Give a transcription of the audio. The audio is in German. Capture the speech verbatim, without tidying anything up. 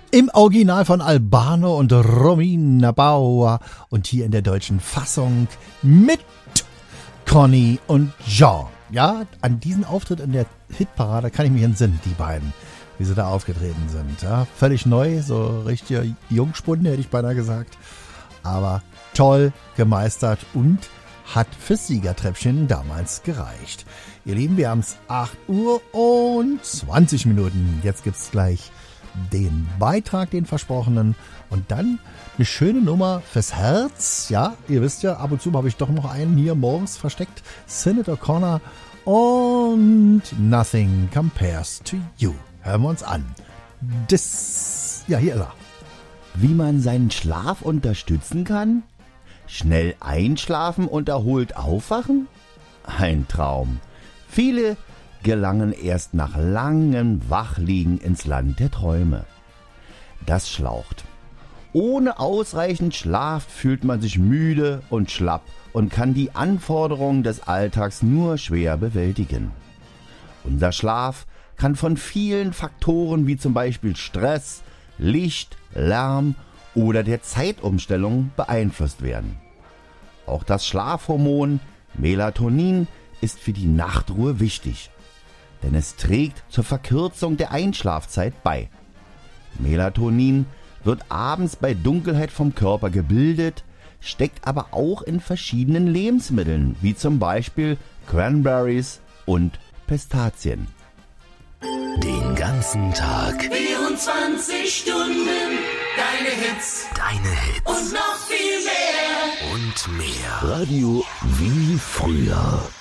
Im Original von Albano und Romina Bauer und hier in der deutschen Fassung mit Conny und Jean. Ja, an diesen Auftritt in der Hitparade kann ich mich entsinnen, die beiden, wie sie da aufgetreten sind. Ja, völlig neu, so richtig Jungspunde, hätte ich beinahe gesagt. Aber toll gemeistert und hat fürs Siegertreppchen damals gereicht. Ihr Lieben, wir haben es acht Uhr und zwanzig Minuten. Jetzt gibt's gleich den Beitrag, den versprochenen, und dann eine schöne Nummer fürs Herz. Ja, ihr wisst ja, ab und zu habe ich doch noch einen hier morgens versteckt. Sinead O'Connor und Nothing Compares to You. Hören wir uns an. Das, ja, hier ist er. Wie man seinen Schlaf unterstützen kann? Schnell einschlafen und erholt aufwachen? Ein Traum. Viele gelangen erst nach langem Wachliegen ins Land der Träume. Das schlaucht. Ohne ausreichend Schlaf fühlt man sich müde und schlapp und kann die Anforderungen des Alltags nur schwer bewältigen. Unser Schlaf kann von vielen Faktoren wie zum Beispiel Stress, Licht, Lärm oder der Zeitumstellung beeinflusst werden. Auch das Schlafhormon Melatonin ist für die Nachtruhe wichtig, denn es trägt zur Verkürzung der Einschlafzeit bei. Melatonin wird abends bei Dunkelheit vom Körper gebildet, steckt aber auch in verschiedenen Lebensmitteln, wie zum Beispiel Cranberries und Pistazien. Den ganzen Tag. vierundzwanzig Stunden. Deine Hits. Deine Hits. Und noch viel mehr. Und mehr. Radio Wie früher.